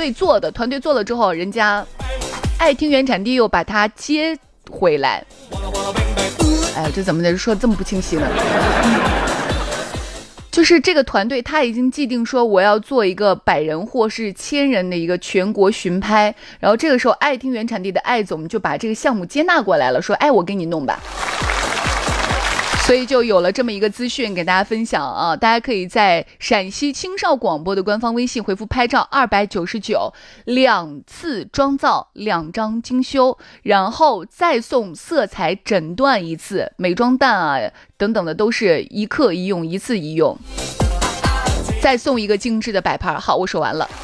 队做的，团队做了之后，人家爱听原产地又把它接回来。哎，这怎么说这么不清晰呢？就是这个团队他已经既定说我要做一个100人或是1000人的一个全国巡拍，然后这个时候爱听原产地的艾总就把这个项目接纳过来了，说哎我给你弄吧。所以就有了这么一个资讯给大家分享啊，大家可以在陕西青少广播的官方微信回复拍照299，2次妆造2张精修，然后再送色彩诊断1次，美妆蛋啊等等的都是1克1用，1次1用，再送一个精致的摆盘。好，我说完了。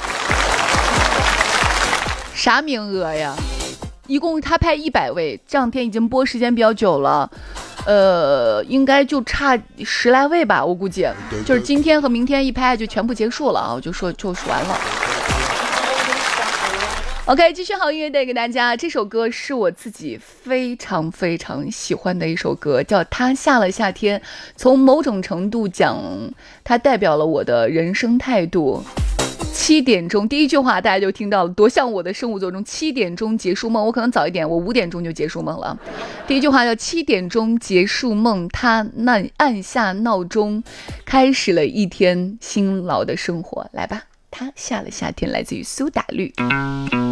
啥名额呀？一共他拍100位，这2天已经播时间比较久了。应该就差10来位吧，我估计就是今天和明天一拍就全部结束了啊，我就说完了。OK， 继续好音乐带给大家，这首歌是我自己非常非常喜欢的一首歌，叫《他下了夏天》。从某种程度讲，它代表了我的人生态度。7点钟，第一句话大家就听到了，多像我的生物钟中7点钟结束梦。我可能早一点，我5点钟就结束梦了。第一句话叫7点钟结束梦，他按下闹钟，开始了一天辛劳的生活。来吧，他下了夏天，来自于苏打绿。